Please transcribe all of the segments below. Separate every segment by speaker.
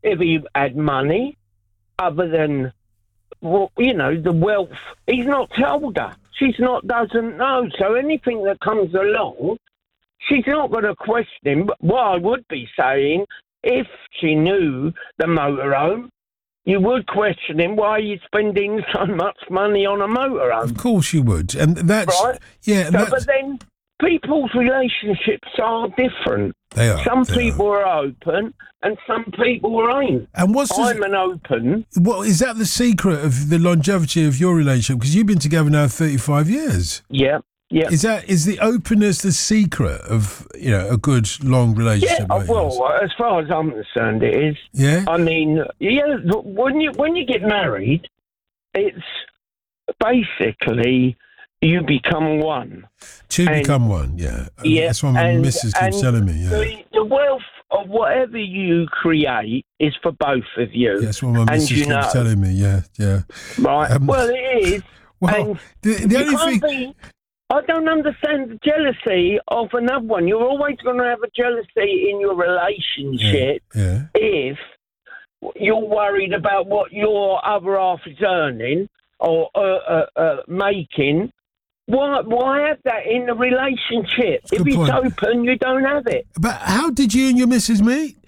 Speaker 1: if he had money, other than, well, the wealth. He's not told her. Doesn't know. So anything that comes along, she's not going to question him. But what I would be saying, if she knew the motorhome, you would question him, why are you spending so much money on a motorhome?
Speaker 2: Of course you would. And that's...
Speaker 1: Right?
Speaker 2: Yeah.
Speaker 1: But then people's relationships are different.
Speaker 2: They are.
Speaker 1: Some people are open and some people ain't.
Speaker 2: And
Speaker 1: I'm an open.
Speaker 2: What is that the secret of the longevity of your relationship? Because you've been together now 35 years.
Speaker 1: Yeah. Yeah.
Speaker 2: Is the openness the secret of a good long relationship?
Speaker 1: Yeah, well, as far as I'm concerned, it is.
Speaker 2: Yeah.
Speaker 1: I mean, when you get married, it's basically you become one.
Speaker 2: Become one. Yeah.
Speaker 1: Yeah.
Speaker 2: That's what my missus keeps telling me. Yeah.
Speaker 1: The wealth of whatever you create is for both of you.
Speaker 2: That's what my missus keeps telling me. Yeah. Yeah.
Speaker 1: Right. Well, it is.
Speaker 2: Well, the only thing.
Speaker 1: I don't understand the jealousy of another one. You're always going to have a jealousy in your relationship if you're worried about what your other half is earning or making. Why have that in the relationship? If it's open, you don't have it.
Speaker 2: But how did you and your missus meet?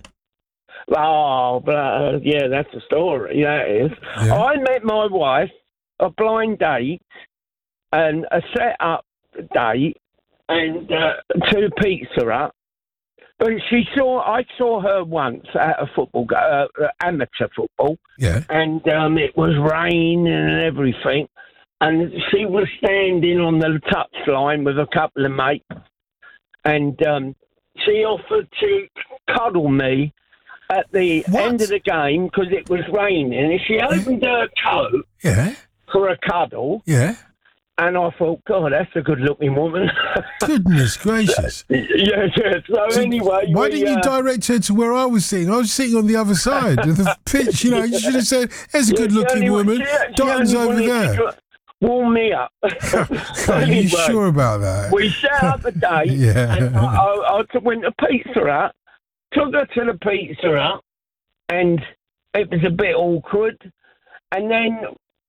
Speaker 1: Oh, that's a story. That is. Yeah. I met my wife, a blind date, and a set-up date, and to the Pizza Hut. But I saw her once at a football amateur football.
Speaker 2: Yeah.
Speaker 1: And it was rain and everything. And she was standing on the touchline with a couple of mates. And she offered to cuddle me at the end of the game because it was raining. And she opened her coat for a cuddle.
Speaker 2: Yeah.
Speaker 1: And I thought, God, that's a good-looking woman.
Speaker 2: Goodness gracious.
Speaker 1: Yeah. So anyway...
Speaker 2: Why didn't you direct her to where I was sitting? I was sitting on the other side of the pitch. You should have said, there's a good-looking woman. Dotton's over there.
Speaker 1: Warm me up.
Speaker 2: Are you sure about that?
Speaker 1: We set up a date. And I went to Pizza Hut, took her to the Pizza Hut, and it was a bit awkward. And then...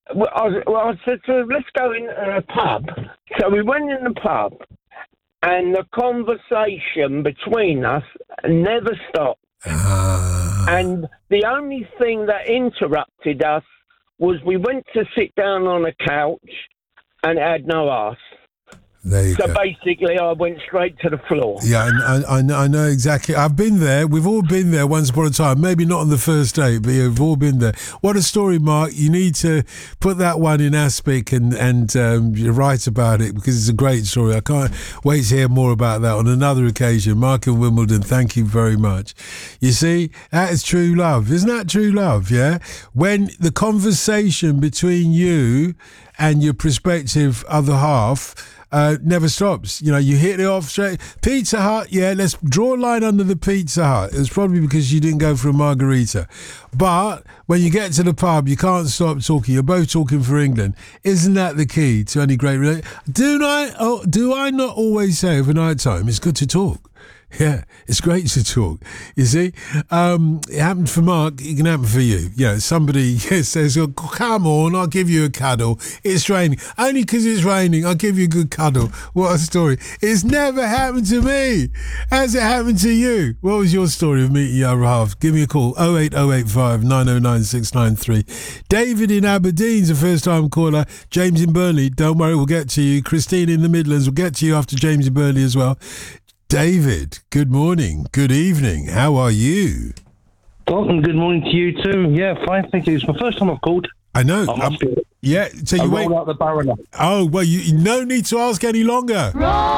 Speaker 1: I said to her, let's go in a pub. So we went in the pub, and the conversation between us never stopped. And the only thing that interrupted us was we went to sit down on a couch, and it had no arse.
Speaker 2: There you go.
Speaker 1: Basically, I went straight to the floor.
Speaker 2: Yeah, I know exactly. I've been there. We've all been there once upon a time. Maybe not on the first date, but we've all been there. What a story, Mark. You need to put that one in Aspic and write about it because it's a great story. I can't wait to hear more about that on another occasion. Mark in Wimbledon, thank you very much. You see, that is true love. Isn't that true love, yeah? When the conversation between you and your prospective other half never stops. You hit it off straight. Pizza Hut, let's draw a line under the Pizza Hut. It's probably because you didn't go for a margarita. But when you get to the pub, you can't stop talking. You're both talking for England. Isn't that the key to any great relationship? Do I not always say overnight time, it's good to talk? Yeah, it's great to talk. You see, it happened for Mark. It can happen for you. Somebody says, oh, "Come on, I'll give you a cuddle. It's raining. Only because it's raining, I'll give you a good cuddle." What a story! It's never happened to me. Has it happened to you? What was your story of meeting your other half? Give me a call. 08085 909 693. David in Aberdeen's a first-time caller. James in Burnley. Don't worry, we'll get to you. Christine in the Midlands. We'll get to you after James in Burnley as well. David, good morning, good evening. How are you?
Speaker 3: Dalton, good morning to you too. Yeah, fine, thank you. It's my first time I've called.
Speaker 2: I know. So
Speaker 3: I rolled out the Baronet.
Speaker 2: Oh, well, you no need to ask any longer.